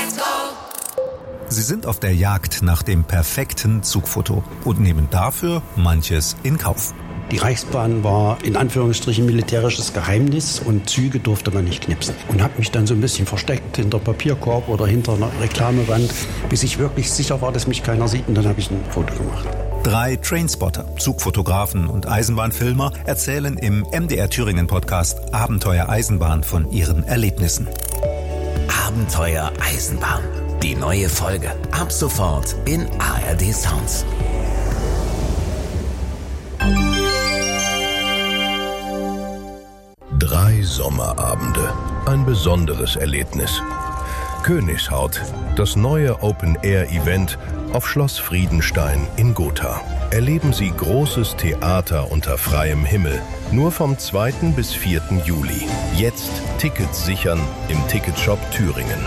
Let's go! Sie sind auf der Jagd nach dem perfekten Zugfoto und nehmen dafür manches in Kauf. Die Reichsbahn war in Anführungsstrichen militärisches Geheimnis und Züge durfte man nicht knipsen. Und habe mich dann so ein bisschen versteckt hinter Papierkorb oder hinter einer Reklamewand, bis ich wirklich sicher war, dass mich keiner sieht, und dann habe ich ein Foto gemacht. 3 Trainspotter, Zugfotografen und Eisenbahnfilmer erzählen im MDR Thüringen Podcast Abenteuer Eisenbahn von ihren Erlebnissen. Abenteuer Eisenbahn. Die neue Folge ab sofort in ARD Sounds. Drei Sommerabende. Ein besonderes Erlebnis. Königshaut, das neue Open-Air-Event auf Schloss Friedenstein in Gotha. Erleben Sie großes Theater unter freiem Himmel. Nur vom 2. bis 4. Juli. Jetzt Tickets sichern im Ticketshop Thüringen.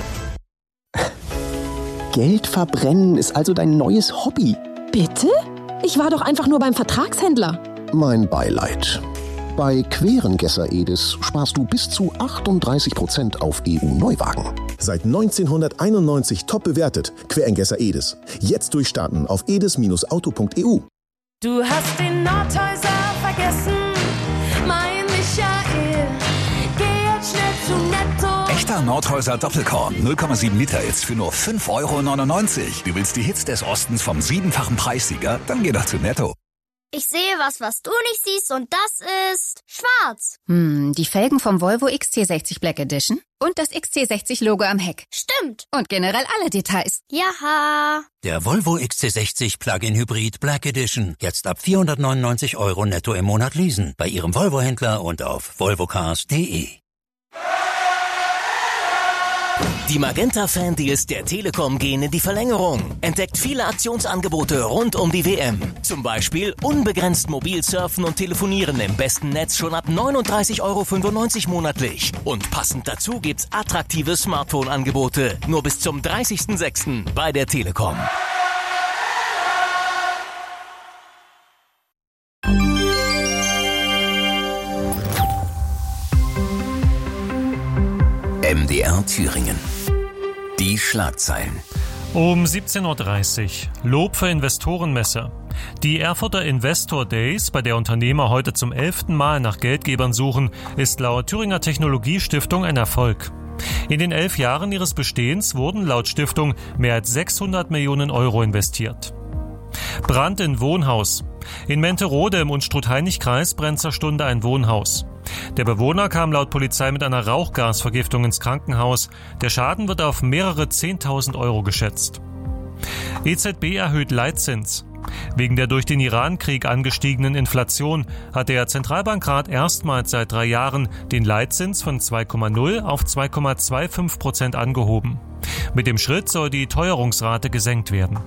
Geld verbrennen ist also dein neues Hobby. Bitte? Ich war doch einfach nur beim Vertragshändler. Mein Beileid. Bei Querengesser Edis sparst du bis zu 38% auf EU-Neuwagen. Seit 1991 top bewertet. Querengesser Edis. Jetzt durchstarten auf edis-auto.eu. Du hast den Nordhäuser vergessen, mein Michael. Geh jetzt schnell zu Netto. Echter Nordhäuser Doppelkorn, 0,7 Liter jetzt für nur 5,99 €. Du willst die Hits des Ostens vom 7-fachen Preissieger? Dann geh doch zu Netto. Ich sehe was du nicht siehst, und das ist schwarz. Die Felgen vom Volvo XC60 Black Edition und das XC60-Logo am Heck. Stimmt. Und generell alle Details. Jaha. Der Volvo XC60 Plug-in Hybrid Black Edition. Jetzt ab 499 € netto im Monat leasen. Bei Ihrem Volvo-Händler und auf volvocars.de. Die Magenta-Fan-Deals der Telekom gehen in die Verlängerung. Entdeckt viele Aktionsangebote rund um die WM. Zum Beispiel unbegrenzt mobil surfen und telefonieren im besten Netz schon ab 39,95 € monatlich. Und passend dazu gibt's attraktive Smartphone-Angebote. Nur bis zum 30.06. bei der Telekom. MDR Thüringen. Die Schlagzeilen. Um 17:30 Uhr. Lob für Investorenmesse. Die Erfurter Investor Days, bei der Unternehmer heute zum 11. Mal nach Geldgebern suchen, ist laut Thüringer Technologiestiftung ein Erfolg. In den 11 Jahren ihres Bestehens wurden laut Stiftung mehr als 600 Millionen € investiert. Brand in Wohnhaus. In Menterode im Unstrut-Hainich-Kreis brennt zur Stunde ein Wohnhaus. Der Bewohner kam laut Polizei mit einer Rauchgasvergiftung ins Krankenhaus. Der Schaden wird auf mehrere 10.000 € geschätzt. EZB erhöht Leitzins. Wegen der durch den Iran-Krieg angestiegenen Inflation hat der Zentralbankrat erstmals seit 3 Jahren den Leitzins von 2,0 auf 2,25% angehoben. Mit dem Schritt soll die Teuerungsrate gesenkt werden.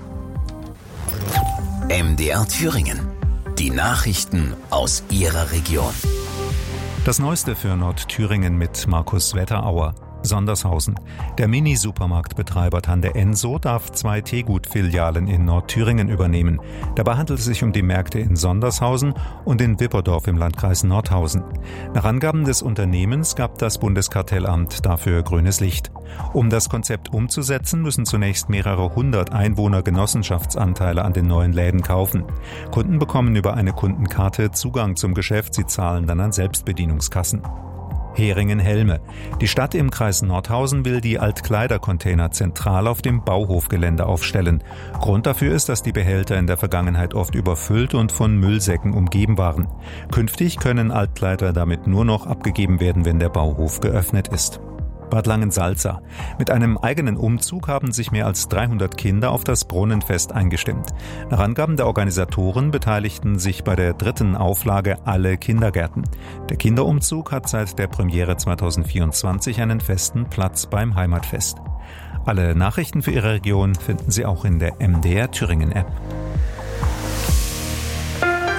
MDR Thüringen. Die Nachrichten aus Ihrer Region. Das Neueste für Nordthüringen mit Markus Wetterauer. Sondershausen. Der Mini-Supermarktbetreiber Tante Enso darf 2 Teegut-Filialen in Nordthüringen übernehmen. Dabei handelt es sich um die Märkte in Sondershausen und in Wipperdorf im Landkreis Nordhausen. Nach Angaben des Unternehmens gab das Bundeskartellamt dafür grünes Licht. Um das Konzept umzusetzen, müssen zunächst mehrere 100 Einwohner Genossenschaftsanteile an den neuen Läden kaufen. Kunden bekommen über eine Kundenkarte Zugang zum Geschäft, sie zahlen dann an Selbstbedienungskassen. Heringen-Helme. Die Stadt im Kreis Nordhausen will die Altkleidercontainer zentral auf dem Bauhofgelände aufstellen. Grund dafür ist, dass die Behälter in der Vergangenheit oft überfüllt und von Müllsäcken umgeben waren. Künftig können Altkleider damit nur noch abgegeben werden, wenn der Bauhof geöffnet ist. Bad Langensalza. Mit einem eigenen Umzug haben sich mehr als 300 Kinder auf das Brunnenfest eingestimmt. Nach Angaben der Organisatoren beteiligten sich bei der 3. Auflage alle Kindergärten. Der Kinderumzug hat seit der Premiere 2024 einen festen Platz beim Heimatfest. Alle Nachrichten für Ihre Region finden Sie auch in der MDR Thüringen App.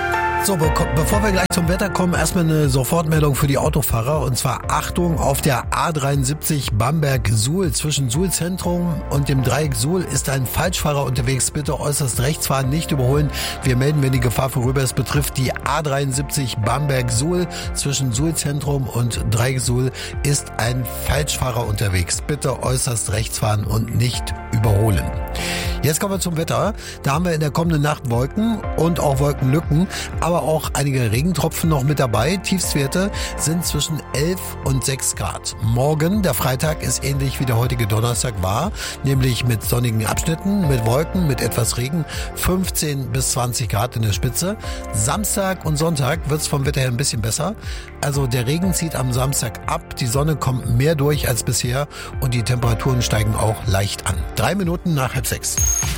So, bevor wir gleich zum Wetter kommen, erstmal eine Sofortmeldung für die Autofahrer. Und zwar Achtung, auf der A73 Bamberg-Suhl zwischen Suhl-Zentrum und dem Dreieck Suhl ist ein Falschfahrer unterwegs. Bitte äußerst rechts fahren, nicht überholen. Wir melden, wenn die Gefahr vorüber ist, betrifft die A73 Bamberg-Suhl zwischen Suhl-Zentrum und Dreieck Suhl ist ein Falschfahrer unterwegs. Bitte äußerst rechts fahren und nicht überholen. Jetzt kommen wir zum Wetter. Da haben wir in der kommenden Nacht Wolken und auch Wolkenlücken, aber auch einige Regentropfen noch mit dabei. Tiefstwerte sind zwischen 11 und 6 Grad. Morgen, der Freitag, ist ähnlich wie der heutige Donnerstag war, nämlich mit sonnigen Abschnitten, mit Wolken, mit etwas Regen, 15 bis 20 Grad in der Spitze. Samstag und Sonntag wird es vom Wetter her ein bisschen besser. Also der Regen zieht am Samstag ab, die Sonne kommt mehr durch als bisher und die Temperaturen steigen auch leicht an. 3 Minuten nach 5:30.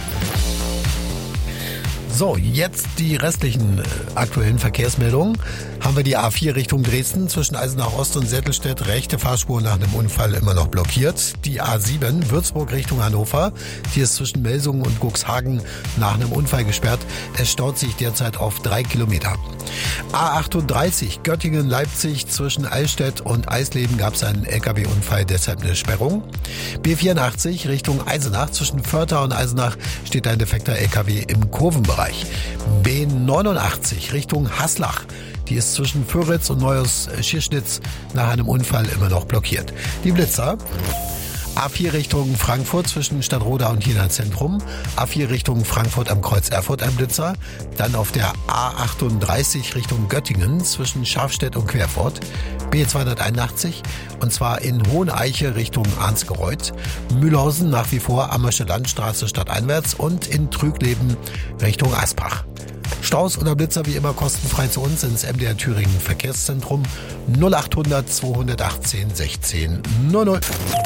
So, jetzt die restlichen aktuellen Verkehrsmeldungen. Haben wir die A4 Richtung Dresden zwischen Eisenach Ost und Sättelstedt, rechte Fahrspur nach einem Unfall immer noch blockiert. Die A7 Würzburg Richtung Hannover, die ist zwischen Melsungen und Cuxhagen nach einem Unfall gesperrt. Es staut sich derzeit auf 3 Kilometer. A38 Göttingen-Leipzig zwischen Eichstätt und Eisleben gab es einen LKW-Unfall, deshalb eine Sperrung. B84 Richtung Eisenach zwischen Vörtha und Eisenach steht ein defekter LKW im Kurvenbereich. B89 Richtung Haslach, die ist zwischen Föritz und Neuhaus-Schirschnitz nach einem Unfall immer noch blockiert. Die Blitzer: A4 Richtung Frankfurt zwischen Stadtroda und Jena Zentrum, A4 Richtung Frankfurt am Kreuz Erfurt ein Blitzer, dann auf der A38 Richtung Göttingen zwischen Schafstedt und Querfurt, B281 und zwar in Hoheneiche Richtung Arnsgereuth, Mühlhausen nach wie vor Ammersche Landstraße stadteinwärts und in Trügleben Richtung Aspach. Staus oder Blitzer wie immer kostenfrei zu uns ins MDR Thüringen Verkehrszentrum 0800 218 16 00.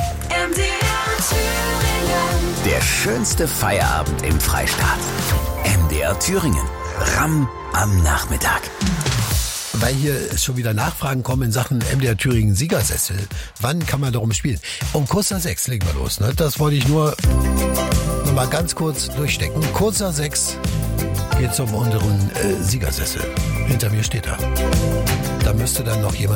Der schönste Feierabend im Freistaat. MDR Thüringen. Ramm am Nachmittag. Weil hier schon wieder Nachfragen kommen in Sachen MDR Thüringen Siegersessel. Wann kann man darum spielen? Um kurz nach 6 legen wir los. Ne? Das wollte ich nur noch mal ganz kurz durchstecken. Kurz nach 6 geht es um unseren Siegersessel. Hinter mir steht er. Da müsste dann noch jemand